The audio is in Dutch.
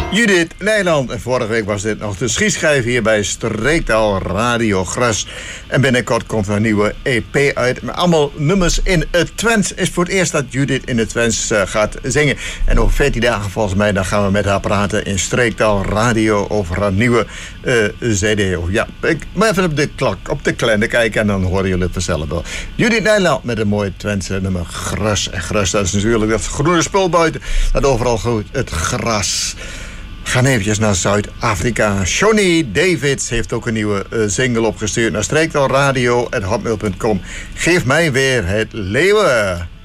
Judith Nijland. En vorige week was dit nog de schietschijf hier bij Streektaal Radio Gras. En binnenkort komt er een nieuwe EP uit. Met allemaal nummers in het Twents. Is voor het eerst dat Judith in het Twents gaat zingen. En over 14 dagen volgens mij dan gaan we met haar praten in Streektaal Radio over haar nieuwe CD. Ja, ik moet even op de kalender kijken en dan horen jullie het vanzelf wel. Judith Nijland met een mooi Twentse nummer Gras. En gras, dat is natuurlijk dat groene spul buiten. Dat overal groeit, het gras. Gaan eventjes naar Zuid-Afrika. Johnny Davids heeft ook een nieuwe single opgestuurd naar streektalradio@hotmail.com. Geef mij weer het leeuwen.